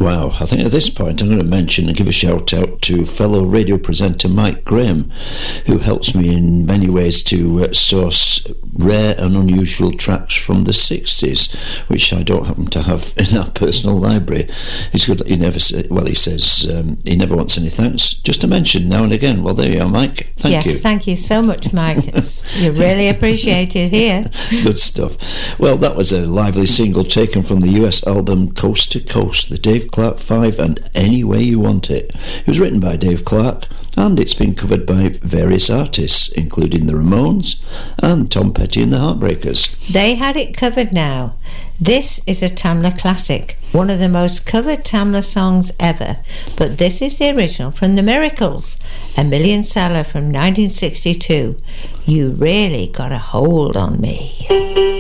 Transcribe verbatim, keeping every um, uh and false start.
Wow, I think at this point I'm going to mention and give a shout out to fellow radio presenter Mike Graham, who helps me in many ways to uh, source rare and unusual tracks from the sixties, which I don't happen to have in our personal library. He's good. He never say, well, he says um, he never wants any thanks, just a mention now and again. Well, there you are, Mike. Thank yes, you. Yes, thank you so much, Mike. It's, you really appreciate it here. Good stuff. Well, that was a lively single taken from the U S album Coast to Coast, the Dave Clark Five and Any Way You Want It. It was written by Dave Clark, and it's been covered by various artists, including the Ramones and Tom Petty and the Heartbreakers. They had it covered now. This is a Tamla classic, one of the most covered Tamla songs ever, but this is the original from the Miracles, A Million Seller from nineteen sixty-two. You Really Got a Hold on Me.